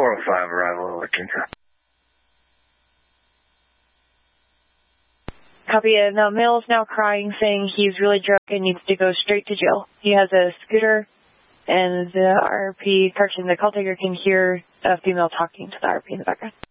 405 arrival, La Quinta. Copy. The male is now crying, saying he's really drunk and needs to go straight to jail. He has a scooter, and the RP person, the call taker, can hear a female talking to the RP in the background.